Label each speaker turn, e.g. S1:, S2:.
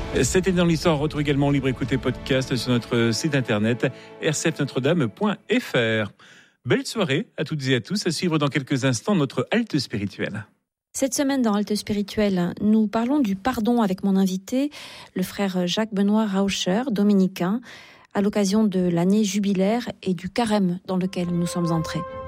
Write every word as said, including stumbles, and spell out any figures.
S1: C'était dans l'histoire. On retrouve également libre écoute et podcast sur notre site internet r c f notre dame point f r. Belle soirée à toutes et à tous. À suivre dans quelques instants notre halte spirituelle.
S2: Cette semaine dans Halte Spirituelle, nous parlons du pardon avec mon invité, le frère Jacques-Benoît Rauscher, dominicain, à l'occasion de l'année jubilaire et du carême dans lequel nous sommes entrés.